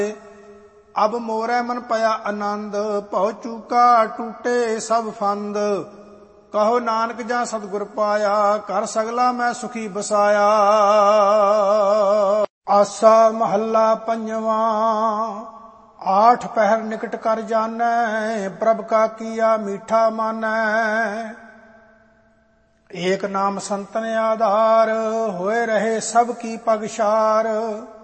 ਅਬ ਮੋਰੈ ਮਨ ਪਇਆ ਆਨੰਦ, ਭਉ ਚੂਕਾ ਟੂਟੇ ਸਭ ਫੰਦ। ਕਹੋ ਨਾਨਕ ਜਾਂ ਸਤਿਗੁਰ ਪਾਇਆ, ਕਰ ਸਗਲਾ ਮੈਂ ਸੁਖੀ ਬਸਾਇਆ। ਆਸਾ ਮਹੱਲਾ ਪੰਜਵਾਂ। ਆਠ ਪਹਿਰ ਨਿਕਟ ਕਰ ਜਾਨੈ, ਪ੍ਰਭ ਕਾ ਕੀਆ ਮੀਠਾ ਮਾਨੈ। ਏਕ ਨਾਮ ਸੰਤਨ ਆਧਾਰ, ਹੋਏ ਰਹੇ ਸਭ ਕੀ ਪਗਸ਼ਾਰ।